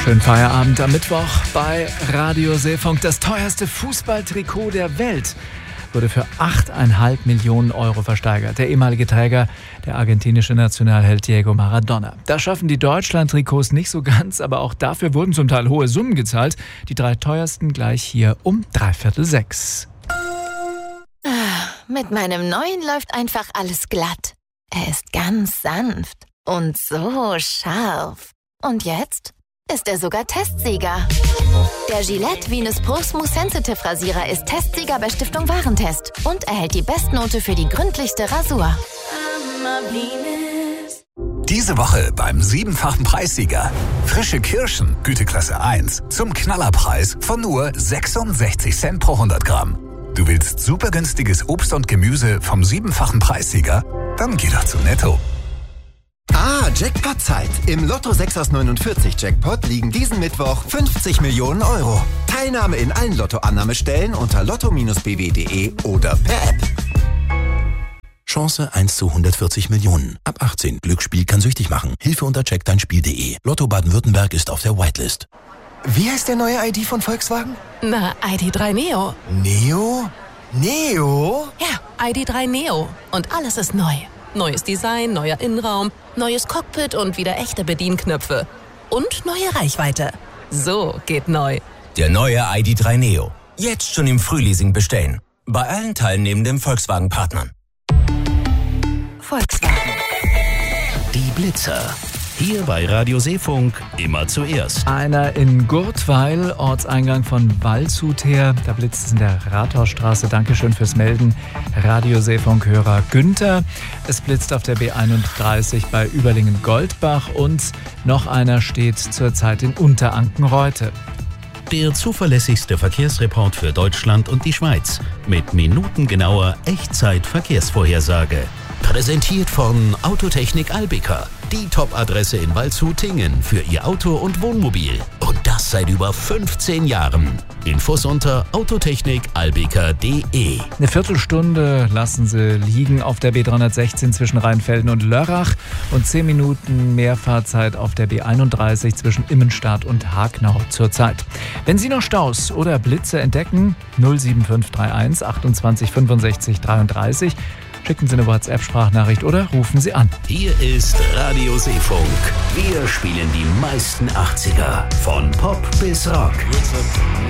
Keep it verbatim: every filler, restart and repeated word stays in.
Schönen Feierabend am Mittwoch bei Radio Seefunk. Das teuerste Fußballtrikot der Welt wurde für acht Komma fünf Millionen Euro versteigert. Der ehemalige Träger, der argentinische Nationalheld Diego Maradona. Da schaffen die Deutschland-Trikots nicht so ganz, aber auch dafür wurden zum Teil hohe Summen gezahlt. Die drei teuersten gleich hier um dreiviertel sechs. Mit meinem neuen läuft einfach alles glatt. Er ist ganz sanft und so scharf. Und jetzt ist er sogar Testsieger. Der Gillette Venus Pro Smooth Sensitive Rasierer ist Testsieger bei Stiftung Warentest und erhält die Bestnote für die gründlichste Rasur. Diese Woche beim siebenfachen Preissieger. Frische Kirschen, Güteklasse eins, zum Knallerpreis von nur sechsundsechzig Cent pro hundert Gramm. Du willst super günstiges Obst und Gemüse vom siebenfachen Preissieger? Dann geh doch zu Netto. Ah, Jackpot-Zeit. Im Lotto sechs aus neunundvierzig Jackpot liegen diesen Mittwoch fünfzig Millionen Euro. Teilnahme in allen Lottoannahmestellen unter lotto Bindestrich b w punkt d e oder per App. Chance eins zu hundertvierzig Millionen. Ab achtzehn. Glücksspiel kann süchtig machen. Hilfe unter check dein Spiel punkt d e. Lotto Baden-Württemberg ist auf der Whitelist. Wie heißt der neue I D von Volkswagen? Na, I D drei Neo. Neo? Neo? Ja, I D drei Neo. Und alles ist neu. Neues Design, neuer Innenraum, neues Cockpit und wieder echte Bedienknöpfe. Und neue Reichweite. So geht neu. Der neue I D drei Neo. Jetzt schon im Frühleasing bestellen. Bei allen teilnehmenden Volkswagen-Partnern. Volkswagen. Die Blitzer. Hier bei Radio Seefunk immer zuerst. Einer in Gurtweil, Ortseingang von Waldshut her. Da blitzt es in der Rathausstraße. Dankeschön fürs Melden. Radio Seefunk-Hörer Günther. Es blitzt auf der B einunddreißig bei Überlingen-Goldbach. Und noch einer steht zurzeit in Unteranken-Reute. Der zuverlässigste Verkehrsreport für Deutschland und die Schweiz. Mit minutengenauer Echtzeit-Verkehrsvorhersage. Präsentiert von Autotechnik Albica. Die Top-Adresse in Waldshut-Tingen für Ihr Auto und Wohnmobil. Und das seit über fünfzehn Jahren. Infos unter autotechnik albica punkt d e. Eine Viertelstunde lassen Sie liegen auf der B dreihundertsechzehn zwischen Rheinfelden und Lörrach und zehn Minuten mehr Fahrzeit auf der B einunddreißig zwischen Immenstadt und Hagnau zurzeit. Wenn Sie noch Staus oder Blitze entdecken, null sieben fünf drei eins achtundzwanzig fünfundsechzig dreiunddreißig. Schicken Sie eine WhatsApp-Sprachnachricht oder rufen Sie an. Hier ist Radio Seefunk. Wir spielen die meisten achtziger. Von Pop bis Rock.